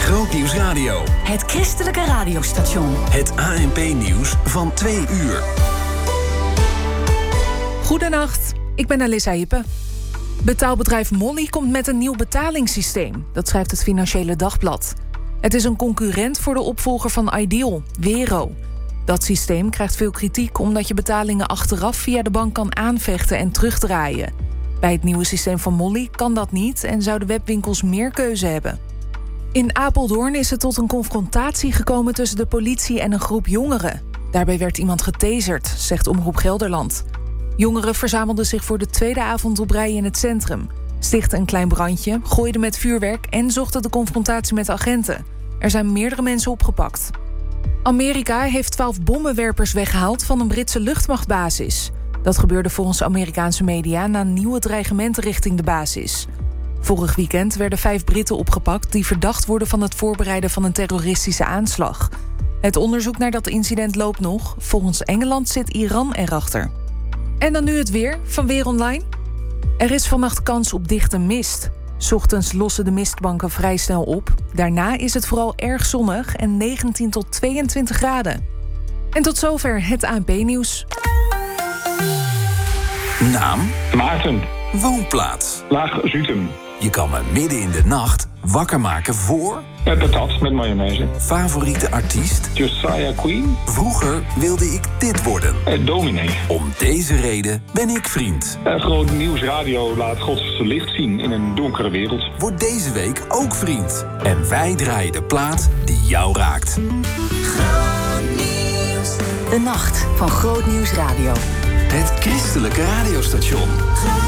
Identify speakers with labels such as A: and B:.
A: Grootnieuws Radio.
B: Het christelijke radiostation.
A: Het ANP-nieuws van 2 uur.
C: Goedenacht, ik ben Alissa Hippe. Betaalbedrijf Molly komt met een nieuw betalingssysteem. Dat schrijft het Financiële Dagblad. Het is een concurrent voor de opvolger van Ideal, Wero. Dat systeem krijgt veel kritiek omdat je betalingen achteraf via de bank kan aanvechten en terugdraaien. Bij het nieuwe systeem van Molly kan dat niet en zouden webwinkels meer keuze hebben. In Apeldoorn is het tot een confrontatie gekomen tussen de politie en een groep jongeren. Daarbij werd iemand getaserd, zegt Omroep Gelderland. Jongeren verzamelden zich voor de tweede avond op rij in het centrum, stichtten een klein brandje, gooiden met vuurwerk en zochten de confrontatie met agenten. Er zijn meerdere mensen opgepakt. Amerika heeft 12 bommenwerpers weggehaald van een Britse luchtmachtbasis. Dat gebeurde volgens Amerikaanse media na nieuwe dreigementen richting de basis. Vorig weekend werden 5 Britten opgepakt die verdacht worden van het voorbereiden van een terroristische aanslag. Het onderzoek naar dat incident loopt nog. Volgens Engeland zit Iran erachter. En dan nu het weer van Weer Online. Er is vannacht kans op dichte mist. 's Ochtends lossen de mistbanken vrij snel op. Daarna is het vooral erg zonnig en 19 tot 22 graden. En tot zover het ANP-nieuws.
A: Naam?
D: Maarten.
A: Woonplaats?
D: Laag-Zutem.
A: Je kan me midden in de nacht wakker maken voor...
D: Patat met mayonaise.
A: Favoriete artiest?
D: Josiah Queen.
A: Vroeger wilde ik dit worden.
D: Dominee.
A: Om deze reden ben ik vriend.
D: Groot Nieuws Radio laat Gods licht zien in een donkere wereld.
A: Word deze week ook vriend. En wij draaien de plaat die jou raakt.
B: Grootnieuws. De nacht van Grootnieuws Radio.
A: Het christelijke radiostation.